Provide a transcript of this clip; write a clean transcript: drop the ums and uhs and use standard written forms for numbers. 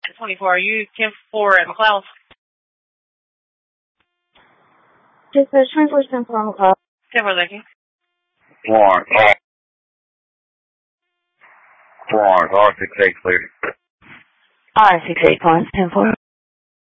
24. Are you 10-4 at McLeod? Just 24-10 for McLeod. 10-4, thank you. R68 clear. R68 points, 10-4.